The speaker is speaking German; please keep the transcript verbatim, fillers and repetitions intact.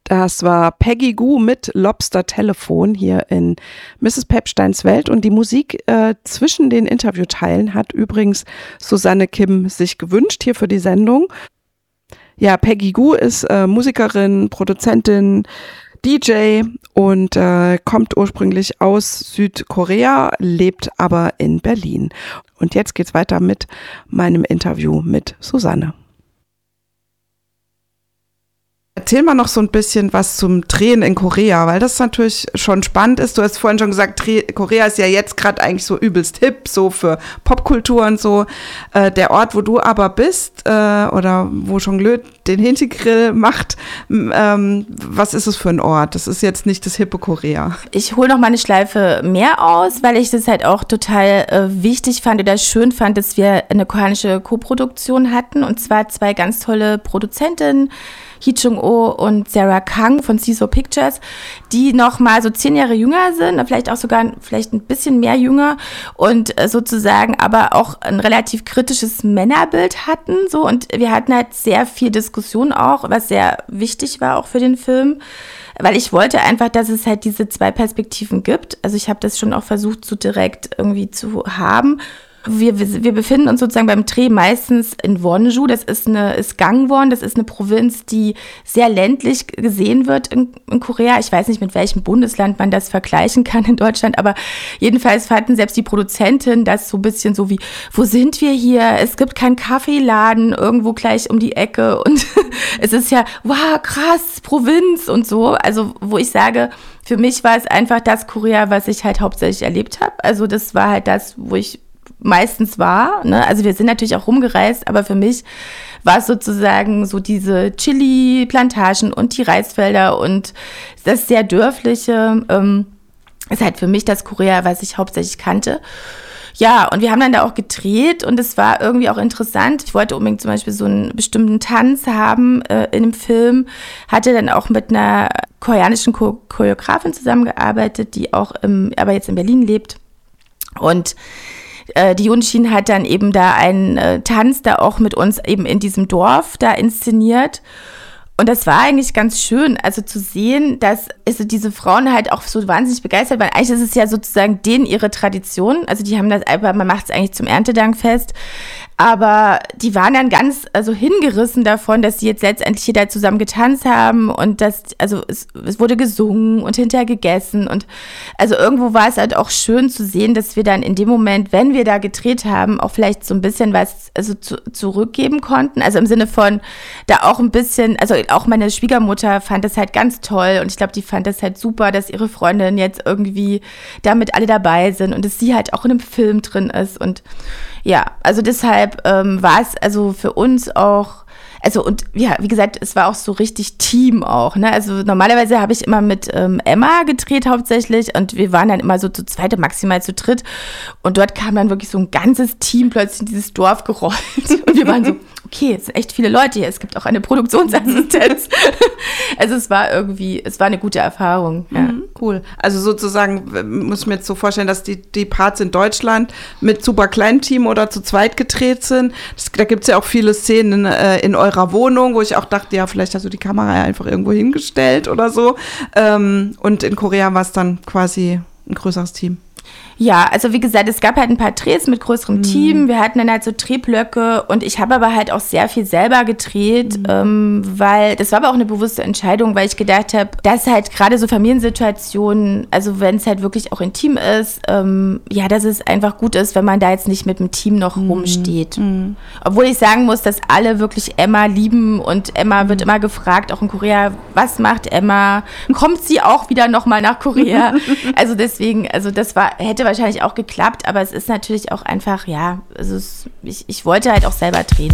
Das war Peggy Gou mit Lobster Telefon hier in Misses Pepsteins Welt. Und die Musik äh, zwischen den Interviewteilen hat übrigens Susanne Kim sich gewünscht hier für die Sendung. Ja, Peggy Gou ist äh, Musikerin, Produzentin, D J und äh, kommt ursprünglich aus Südkorea, lebt aber in Berlin. Und jetzt geht's weiter mit meinem Interview mit Susanne. Erzähl mal noch so ein bisschen was zum Drehen in Korea, weil das natürlich schon spannend ist. Du hast vorhin schon gesagt, Korea ist ja jetzt gerade eigentlich so übelst hip, so für Popkultur und so. Äh, der Ort, wo du aber bist, äh, oder wo Jongleur den Hähnchengrill macht, ähm, was ist es für ein Ort? Das ist jetzt nicht das hippe Korea. Ich hole noch mal eine Schleife mehr aus, weil ich das halt auch total äh, wichtig fand oder schön fand, dass wir eine koreanische Koproduktion hatten, und zwar zwei ganz tolle Produzentinnen, Hee Chung-oh und Sarah Kang von Seesaw Pictures, die noch mal so zehn Jahre jünger sind, vielleicht auch sogar vielleicht ein bisschen mehr jünger und sozusagen aber auch ein relativ kritisches Männerbild hatten, so, und wir hatten halt sehr viel Diskussion auch, was sehr wichtig war auch für den Film, weil ich wollte einfach, dass es halt diese zwei Perspektiven gibt. Also ich habe das schon auch versucht, so direkt irgendwie zu haben. Wir, wir, wir befinden uns sozusagen beim Dreh meistens in Wonju. Das ist eine ist Gangwon, das ist eine Provinz, die sehr ländlich gesehen wird in, in Korea. Ich weiß nicht, mit welchem Bundesland man das vergleichen kann in Deutschland, aber jedenfalls fanden selbst die Produzentin das so ein bisschen so wie, wo sind wir hier? Es gibt keinen Kaffeeladen irgendwo gleich um die Ecke und es ist ja, wow, krass, Provinz und so. Also wo ich sage, für mich war es einfach das Korea, was ich halt hauptsächlich erlebt habe. Also das war halt das, wo ich meistens war, ne? Also wir sind natürlich auch rumgereist, aber für mich war es sozusagen so diese Chili-Plantagen und die Reisfelder und das sehr dörfliche, ähm, ist halt für mich das Korea, was ich hauptsächlich kannte. Ja, und wir haben dann da auch gedreht und es war irgendwie auch interessant. Ich wollte unbedingt zum Beispiel so einen bestimmten Tanz haben äh, in dem Film, hatte dann auch mit einer koreanischen Cho- Choreografin zusammengearbeitet, die auch im, aber jetzt in Berlin lebt, und die Yunshin hat dann eben da einen äh, Tanz da auch mit uns eben in diesem Dorf da inszeniert. Und das war eigentlich ganz schön, also zu sehen, dass also diese Frauen halt auch so wahnsinnig begeistert waren. Eigentlich ist es ja sozusagen denen ihre Tradition. Also die haben das einfach, man macht es eigentlich zum Erntedankfest. Aber die waren dann ganz also hingerissen davon, dass sie jetzt letztendlich hier da zusammen getanzt haben und das, also es, es wurde gesungen und hinterher gegessen. Und also irgendwo war es halt auch schön zu sehen, dass wir dann in dem Moment, wenn wir da gedreht haben, auch vielleicht so ein bisschen was also zu, zurückgeben konnten. Also im Sinne von da auch ein bisschen, also auch meine Schwiegermutter fand das halt ganz toll und ich glaube, die fand das halt super, dass ihre Freundin jetzt irgendwie damit alle dabei sind und dass sie halt auch in einem Film drin ist. Und ja, also deshalb ähm, war es also für uns auch, also und ja, wie gesagt, es war auch so richtig Team auch, ne? Also normalerweise habe ich immer mit ähm, Emma gedreht hauptsächlich und wir waren dann immer so zu zweit, maximal zu dritt und dort kam dann wirklich so ein ganzes Team plötzlich in dieses Dorf gerollt und wir waren so, okay, es sind echt viele Leute hier, es gibt auch eine Produktionsassistenz. Also es war irgendwie, es war eine gute Erfahrung. Ja. Mhm, cool. Also sozusagen muss ich mir jetzt so vorstellen, dass die, die Parts in Deutschland mit super kleinem Team oder zu zweit gedreht sind. Das, da gibt es ja auch viele Szenen äh, in eurer Wohnung, wo ich auch dachte, ja, vielleicht hast du die Kamera ja einfach irgendwo hingestellt oder so. Ähm, und in Korea war es dann quasi ein größeres Team. Ja, also wie gesagt, es gab halt ein paar Drehs mit größerem mhm. Team. Wir hatten dann halt so Drehblöcke und ich habe aber halt auch sehr viel selber gedreht, mhm. ähm, weil das war aber auch eine bewusste Entscheidung, weil ich gedacht habe, dass halt gerade so Familiensituationen, also wenn es halt wirklich auch intim ist, ähm, ja, dass es einfach gut ist, wenn man da jetzt nicht mit dem Team noch mhm. rumsteht. Mhm. Obwohl ich sagen muss, dass alle wirklich Emma lieben und Emma mhm. wird immer gefragt, auch in Korea, was macht Emma? Kommt sie auch wieder nochmal nach Korea? Also deswegen, also das war, hätte wahrscheinlich auch geklappt, aber es ist natürlich auch einfach, ja, also es, ich, ich wollte halt auch selber drehen.